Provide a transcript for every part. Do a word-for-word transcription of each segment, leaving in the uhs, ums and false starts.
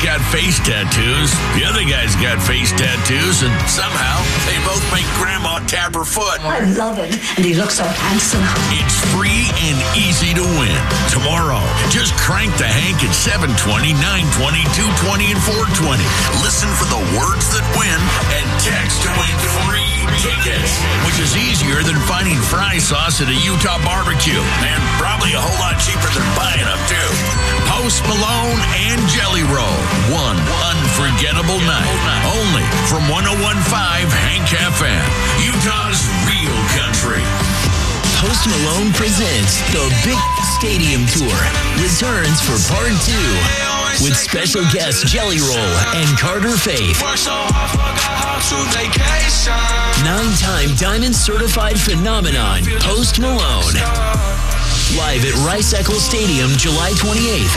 got face tattoos. The other guy's got face tattoos, and somehow they both make Grandma tap her foot. I love it, and he looks so handsome. It's free and easy to win. Tomorrow, just crank the Hank at seven twenty, nine twenty, two twenty, and four twenty. Listen for the words that win and text to win free tickets, which is easier than finding fry sauce at a Utah barbecue, and probably a whole lot cheaper than buying them, too. Post Malone and Jelly Roll. One unforgettable night. Only from one oh one point five Hank F M, Utah's real country. Post Malone presents the Big Stadium Tour. Returns for part two with special guests Jelly Roll and Carter Faith. Nine-time Diamond Certified Phenomenon, Post Malone. Live at Rice Eccles Stadium, July twenty-eighth.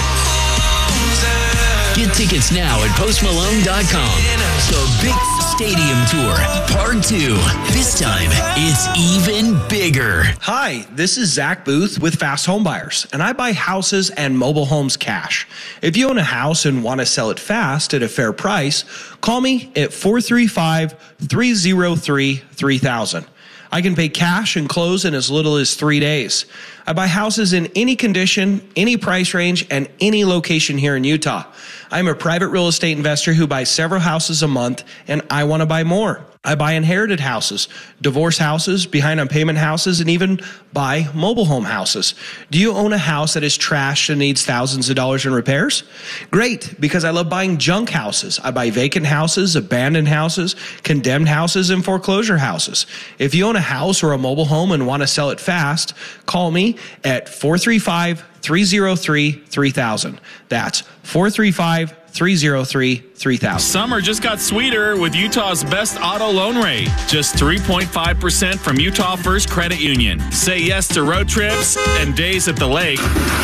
Get tickets now at post malone dot com. The Big Stadium Tour, Part two. This time, it's even bigger. Hi, this is Zach Booth with Fast Home Buyers, and I buy houses and mobile homes cash. If you own a house and want to sell it fast at a fair price, call me at four three five, three oh three, three thousand. I can pay cash and close in as little as three days. I buy houses in any condition, any price range, and any location here in Utah. I'm a private real estate investor who buys several houses a month, and I want to buy more. I buy inherited houses, divorce houses, behind on payment houses, and even buy mobile home houses. Do you own a house that is trashed and needs thousands of dollars in repairs? Great, because I love buying junk houses. I buy vacant houses, abandoned houses, condemned houses, and foreclosure houses. If you own a house or a mobile home and want to sell it fast, call me at four three five, three oh three, three thousand. That's four three five, three oh three, three thousand. Summer just got sweeter with Utah's best auto loan rate. Just three point five percent from Utah First Credit Union. Say yes to road trips and days at the lake,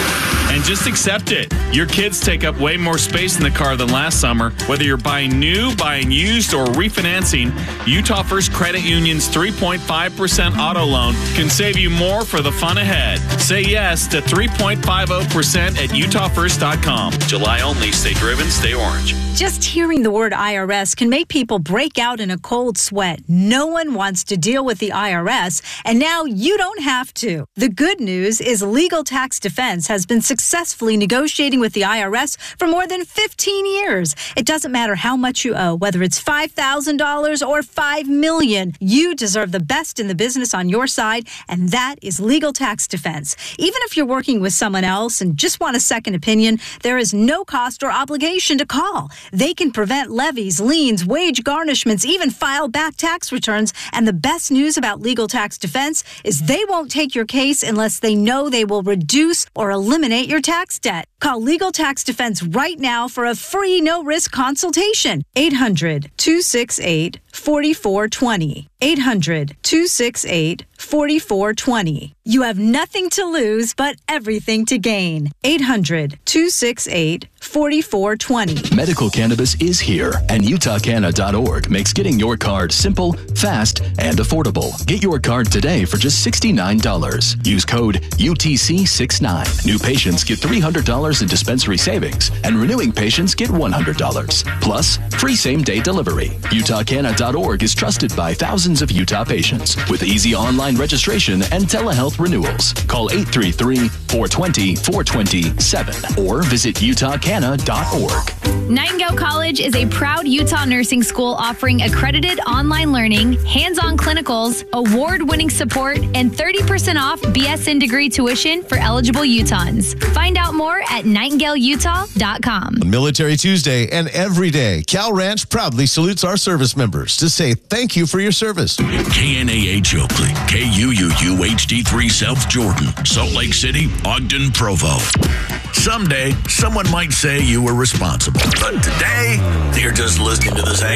and just accept it. Your kids take up way more space in the car than last summer. Whether you're buying new, buying used, or refinancing, Utah First Credit Union's three point five percent auto loan can save you more for the fun ahead. Say yes to three point five oh percent at utah first dot com. July only. Stay driven, stay orange. Just hearing the word I R S can make people break out in a cold sweat. No one wants to deal with the I R S, and now you don't have to. The good news is Legal Tax Defense has been successfully negotiating with the I R S for more than fifteen years. It doesn't matter how much you owe, whether it's five thousand dollars or five million dollars. You deserve the best in the business on your side, and that is Legal Tax Defense. Even if you're working with someone else and just want a second opinion, there is no cost or obligation to call. They can prevent levies, liens, wage garnishments, even file back tax returns. And the best news about Legal Tax Defense is they won't take your case unless they know they will reduce or eliminate your tax debt. Call Legal Tax Defense right now for a free no-risk consultation. eight hundred, two six eight, four four two zero. eight hundred, two six eight, four four two zero. You have nothing to lose but everything to gain. eight hundred, two six eight, four four two zero. Medical cannabis is here, and Utah Canna dot org makes getting your card simple, fast, and affordable. Get your card today for just sixty-nine dollars. Use code U T C sixty-nine. New patients get three hundred dollars in dispensary savings, and renewing patients get one hundred dollars. Plus, free same-day delivery. Utah Canna dot org is trusted by thousands of Utah patients with easy online registration and telehealth renewals. Call eight three three, four two zero, four two zero seven or visit Utah Canna dot org. Nightingale College is a proud Utah nursing school offering accredited online learning, hands-on clinicals, award-winning support, and thirty percent off B S N degree tuition for eligible Utahns. Find out more at nightingale utah dot com. Military Tuesday and every day, Cal Ranch proudly salutes our service members to say thank you for your service. K N A H Oakley, K U U U H D three South Jordan, Salt Lake City, Ogden, Provo. Someday, someone might say you were responsible, but today, you're just listening to this